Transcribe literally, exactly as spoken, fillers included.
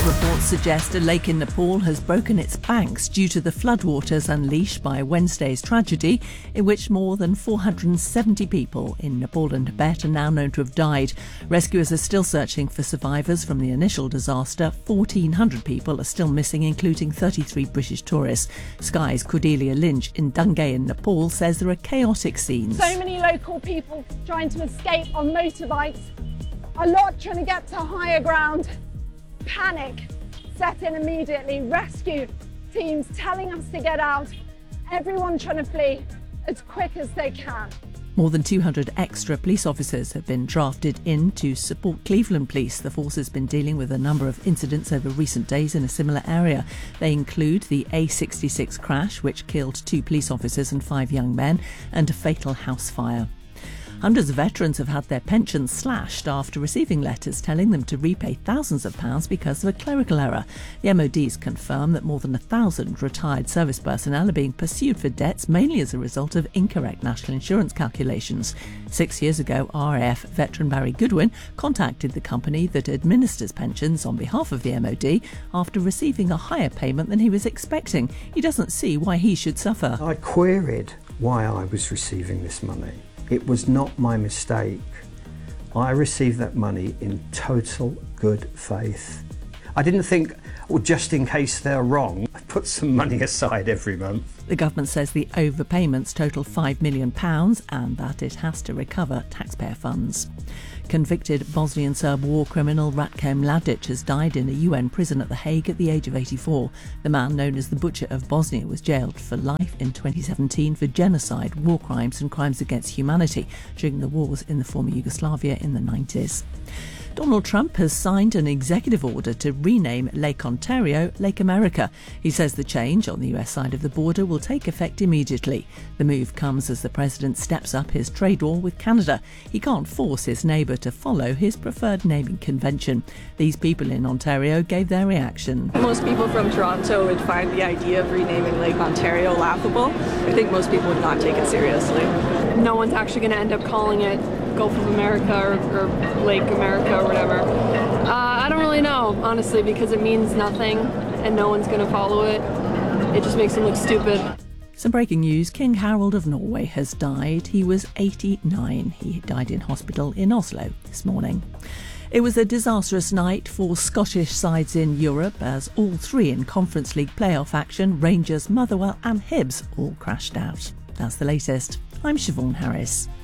Reports suggest a lake in Nepal has broken its banks due to the floodwaters unleashed by Wednesday's tragedy, in which more than four hundred seventy people in Nepal and Tibet are now known to have died. Rescuers are still searching for survivors from the initial disaster. fourteen hundred people are still missing, including thirty-three British tourists. Sky's Cordelia Lynch in Dungay in Nepal says there are chaotic scenes. So many local people trying to escape on motorbikes, a lot trying to get to higher ground. Panic set in immediately, rescue teams telling us to get out, everyone trying to flee as quick as they can. More than two hundred extra police officers have been drafted in to support Cleveland Police. The force has been dealing with a number of incidents over recent days in a similar area. They include the A sixty-six crash, which killed two police officers and five young men, and a fatal house fire. Hundreds of veterans have had their pensions slashed after receiving letters telling them to repay thousands of pounds because of a clerical error. The M O D's confirmed that more than a thousand retired service personnel are being pursued for debts, mainly as a result of incorrect national insurance calculations. Six years ago, R A F veteran Barry Goodwin contacted the company that administers pensions on behalf of the M O D after receiving a higher payment than he was expecting. He doesn't see why he should suffer. I queried why I was receiving this money. It was not my mistake. I received that money in total good faith. I didn't think, well, just in case they're wrong, I put some money aside every month. The government says the overpayments total five million pounds and that it has to recover taxpayer funds. Convicted Bosnian Serb war criminal Ratko Mladic has died in a U N prison at The Hague at the age of eighty-four. The man known as the Butcher of Bosnia was jailed for life in twenty seventeen for genocide, war crimes and crimes against humanity during the wars in the former Yugoslavia in the nineties. Donald Trump has signed an executive order to rename Lake Ontario Lake America. He says the change on the U S side of the border will take effect immediately. The move comes as the president steps up his trade war with Canada. He can't force his neighbour to follow his preferred naming convention. These people in Ontario gave their reaction. Most people from Toronto would find the idea of renaming Lake Ontario laughable. I think most people would not take it seriously. No one's actually going to end up calling it Gulf of America or, or Lake America or whatever. Uh, I don't really know, honestly, because it means nothing and no one's going to follow it. It just makes them look stupid. Some breaking news. King Harald of Norway has died. He was eighty-nine. He died in hospital in Oslo this morning. It was a disastrous night for Scottish sides in Europe as all three in Conference League playoff action, Rangers, Motherwell and Hibs, all crashed out. That's the latest. I'm Siobhan Harris.